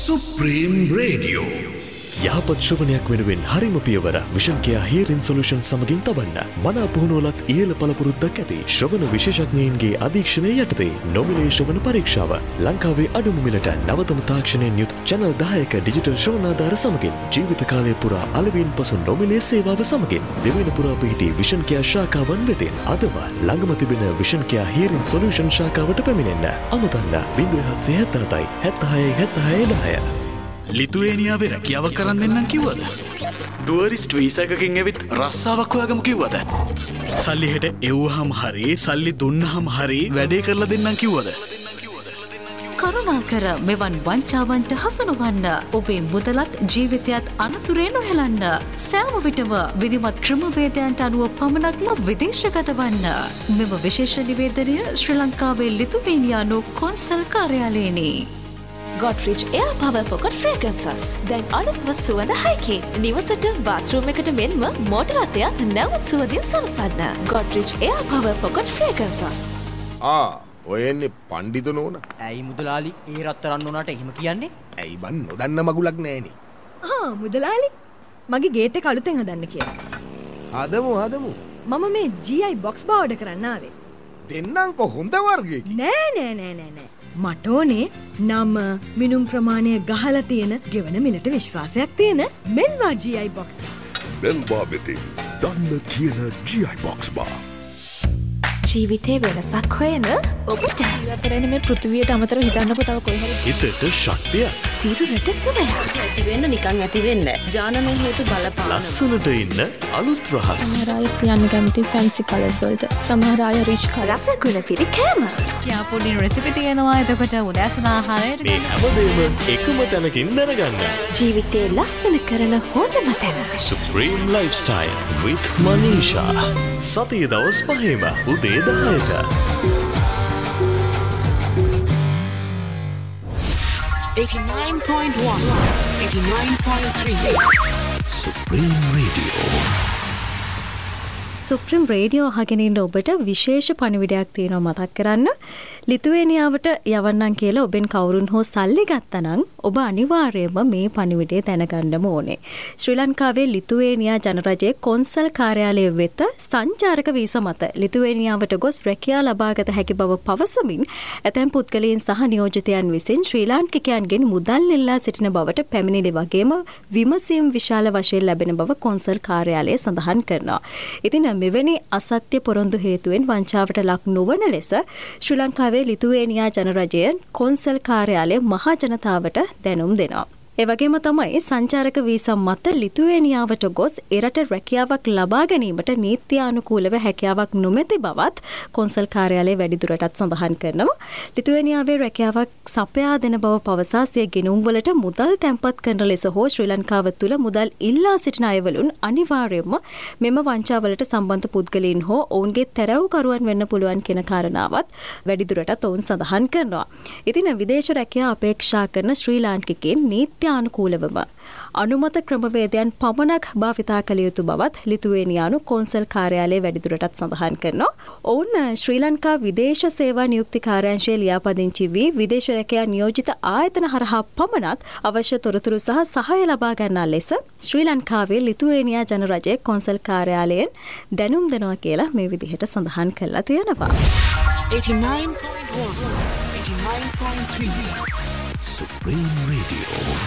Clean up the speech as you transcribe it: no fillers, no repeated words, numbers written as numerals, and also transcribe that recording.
Supreme Radio. යහපත් ශ්‍රවණයක් වෙනුවෙන් හරිම පියවර විෂන් කෙයා හියරින් සොලියුෂන් සමගින් තබන්න. මනා පුහුණුවලත් ඉහළ පළපුරුද්දක් ඇති ශ්‍රවණ විශේෂඥයින්ගේ අධීක්ෂණය යටතේ නොමිලේ ශ්‍රවණ පරීක්ෂාව ලංකාවේ අඩුම මිලට නවතම තාක්ෂණයෙන් යුත් channel 10ක ඩිජිටල් ශ්‍රවණාධාර සමගින් ජීවිත කාලය පුරා අලෙවින් පසු නොමිලේ සේවාව සමගින් දෙවන පුරා පිහිටි විෂන් කෙයා ශාඛාවන් වෙතින් අදම ළඟම තිබෙන විෂන් කෙයා හියරින් සොලියුෂන් ශාඛාවට පැමිණෙන්න. අමතන්න 0777 76 76 10. ලිතුවේනියාවේ රැකියාවක් කරන් දෙන්නම් කිව්වද? ටුවරිස්ට් වීසා එකකින් ඇවිත් රස්සාවක් හොයාගමු කිව්වද? සල්ලි හෙට එව්වහම හරි සල්ලි දුන්නහම හරි වැඩේ කරලා දෙන්නම් කිව්වද? කරුණාකර මෙවන් වංචාවන්ට හසු නොවන්න. ඔබේ මුදලත් ජීවිතයත් අනතුරේ නොහෙලන්න. සෑම විටම විධිමත් ක්‍රමවේදයන්ට අනුව පමණක්ම විදේශගත වන්න. මෙම විශේෂ නිවේදනය ශ්‍රී ලංකාවේ ලිතුවේනියානු consul කාර්යාලයෙනි. Godrej Air Power Pocket Fragrances. දැන් අලුත්ම සුවඳ හයකින් නිවසට බාත්රූම් එකට මෙන්ම මෝටර රථයක් නැවත සුවඳින් සරසන්න. Godrej Air Power Pocket Fragrances. ඔය එන්නේ පණ්ඩිත නෝන. ඇයි මුදලාලි ඒ රත්තරන් නෝනාට එහෙම කියන්නේ? ඇයි බන් නොදන්න මගුලක් නෑනේ. මුදලාලි මගේ ගේට් එක අලුතෙන් හදන්න කියලා. හදමු. මම මේ GI box බා ඕඩර් කරන්න ආවේ. දෙන්නම්කො හොඳ වර්ගයකින්. නෑ. මට ඕනේ නම මිනුම් ප්‍රමාණය ගහලා තියෙන ගෙවන මිලට විශ්වාසයක් තියෙන මෙල්වා GI box බා. මෙල්වා වෙතින් දන්න කියන GI box බා. ජීවිතේ වෙනසක් හොයන ඔබට ඉවතරෙන මේ පෘථිවියට අමතරව හිතන්නකො තව කොයි හරි හිතට ශක්තිය සිරුරට සුවය ඇති වෙන්න නිකන් ඇති වෙන්න ජානමය හේතු බලපාන ලස්සනට ඉන්න අලුත් රහස් සමහර අය යන්න කැමති ෆැන්සි කලර්ස් වලට සමහර අය රිච් කලර් රසගුණ පිරි කෑම යාපොඩි රෙසිපි තියෙනවා එතකොට උදෑසන ආහාරයට මේ හැමදේම එකම තැනකින් දැනගන්න. ජීවිතේ ලස්සන කරන හොඳම තැන Supreme Lifestyle with Manisha. සතිය දවස් 5ම උදේ 10ට. 89.1 89.3 Supreme Radio. සුප්‍රීම් රේඩියෝ අහගෙන ඉන්න ඔබට විශේෂ පණිවිඩයක් තියෙනවා මතක් කරන්න. ලිතුවේනියාවට යවන්නම් කියලා ඔබෙන් කවුරුන් හෝ සල්ලි ගත්තනම් ඔබ අනිවාර්යයෙන්ම මේ පණිවිඩය දැනගන්නම ඕනේ. ශ්‍රී ලංකාවේ ලිතුවේනියා ජනරජයේ කොන්සල් කාර්යාලය වෙත සංචාරක වීසා මත ලිතුවේනියාවට ගොස් රැකියා ලබාගත හැකි බව පවසමින් ඇතැම් පුද්ගලයන් සහ නියෝජිතයන් විසින් ශ්‍රී ලාංකිකයන්ගෙන් මුදල් ඉල්ලා සිටින බවට පැමිණිලි වගේම විමසීම් විශාල වශයෙන් ලැබෙන බව කොන්සල් කාර්යාලය සඳහන් කරනවා. ඉතින් මෙවැනි අසත්‍ය පොරොන්දු හේතුවෙන් වංචාවට ලක් නොවන ලෙස ශ්‍රී ලංකාවේ ලිතුවේනියා ජනරජයෙන් කොන්සල් කාර්යාලය මහා ජනතාවට දැනුම් දෙනවා. ඒ වගේම තමයි සංචාරක වීසා මත ලිතුවේනියාවට ගොස් එරට රැකියාවක් ලබා ගැනීමට නීත්‍යානුකූලව හැකියාවක් නොමැති බවත් කොන්සල් කාර්යාලය වැඩිදුරටත් සඳහන් කරනවා. ලිතුවේනියාවේ රැකියාවක් සපයා දෙන බව පවසා සිය ගෙනුම්වලට මුදල් තැන්පත් කරන ලෙස හෝ ශ්‍රී ලංකාව තුළ මුදල් ඉල්ලා සිටින අයවලුන් අනිවාර්යයෙන්ම මෙම වංචාවලට සම්බන්ධ පුද්ගලයන් හෝ ඔවුන්ගේ තැරැව්කරුවන් වෙන්න පුළුවන් කියන කාරණාවත් වැඩිදුරටත් ඔවුන් සඳහන් කරනවා. ඉතින් විදේශ රැකියා අපේක්ෂා කරන ශ්‍රී ලාංකිකයන් අනුකූලවම අනුමත ක්‍රමවේදයන් පමණක් භාවිතා කළ යුතු බවත් ලිතුවේනියානු කොන්සල් කාර්යාලය වැඩිදුරටත් සඳහන් කරනවා. ඔවුන් ශ්‍රී ලංකා විදේශ සේවා නියුක්ති කාර්යාංශයේ ලියාපදිංචි වී විදේශ රැකියා නියෝජිත ආයතන හරහා පමණක් අවශ්‍ය තොරතුරු සහ සහාය ලබා ගන්නා ලෙස ශ්‍රී ලංකාවේ ලිතුවේනියා ජනරජයේ කොන්සල් කාර්යාලයෙන් දැනුම් දෙනවා කියලා මේ විදිහට සඳහන් කරලා තියෙනවා. 89.1 89.3 Supreme Radio.